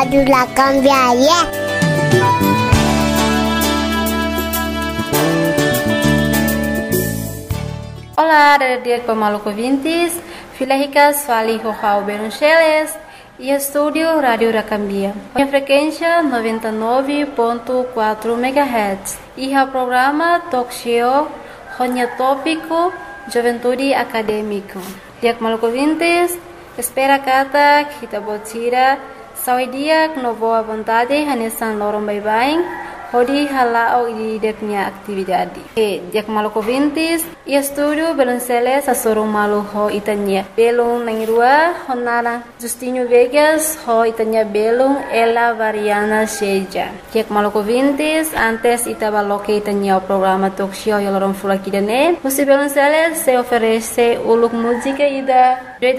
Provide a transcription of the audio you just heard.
Rádio Cambiaia. Olá, dia Maluco Vintes, filha rica, Swali Rohau Beruncheles e estúdio Rádio Racambia. A frequência 99.4 MHz e o programa Talk Show, Ronya Tópico, Juventude Acadêmico. Dia Maluco Vintes, espera kata kita botira, sawi dia no boa vontade, hanesan lorong bye-bye. Hodi halao di deknya aktividade. Dia Maluco Vintes e estúdio Belonceles a sorong malu ho itanya. Belong nangrua honara Justinho Vegas ho itanya belong ela variana seja. Dia Maluco Vintes antes itabaloke itanya o programa talk show yolorong fulakidane. Musi Belonceles se oferece uluk música ida